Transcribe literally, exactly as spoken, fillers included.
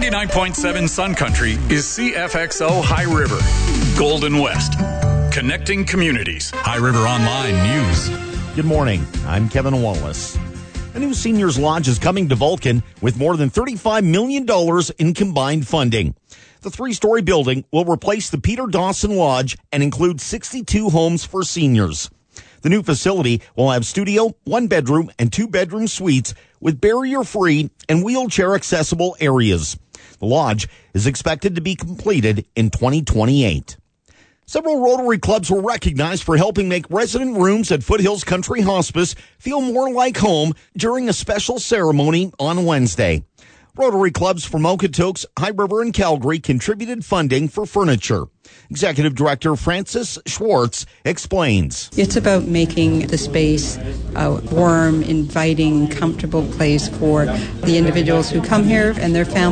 ninety-nine point seven Sun Country is C F X O High River, Golden West, connecting communities. High River Online News. Good morning. I'm Kevin Wallace. A new seniors lodge is coming to Vulcan with more than thirty-five million dollars in combined funding. The three-story building will replace the Peter Dawson Lodge and include sixty-two homes for seniors. The new facility will have studio, one-bedroom, and two-bedroom suites with barrier-free and wheelchair-accessible areas. The lodge is expected to be completed in twenty twenty-eight. Several Rotary clubs were recognized for helping make resident rooms at Foothills Country Hospice feel more like home during a special ceremony on Wednesday. Rotary clubs from Okotoks, High River, and Calgary contributed funding for furniture. Executive Director Frances Schwartz explains. It's about making the space a warm, inviting, comfortable place for the individuals who come here and their families.